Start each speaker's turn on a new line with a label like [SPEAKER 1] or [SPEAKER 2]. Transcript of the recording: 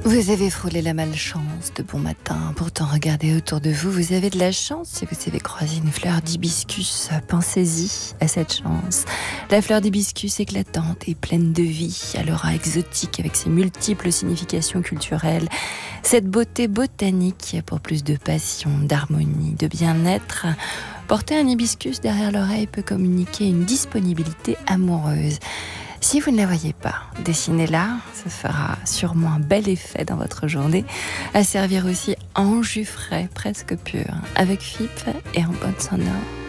[SPEAKER 1] Vous avez frôlé la malchance de bon matin, pourtant regardez autour de vous, vous avez de la chance si vous avez croisé une fleur d'hibiscus, pensez-y à cette chance. La fleur d'hibiscus éclatante et pleine de vie, à l'aura exotique avec ses multiples significations culturelles, cette beauté botanique pour plus de passion, d'harmonie, de bien-être. Porter un hibiscus derrière l'oreille peut communiquer une disponibilité amoureuse. Si vous ne la voyez pas, dessinez-la, ça fera sûrement un bel effet dans votre journée. À servir aussi en jus frais, presque pur, avec FIP et en bonne sonore.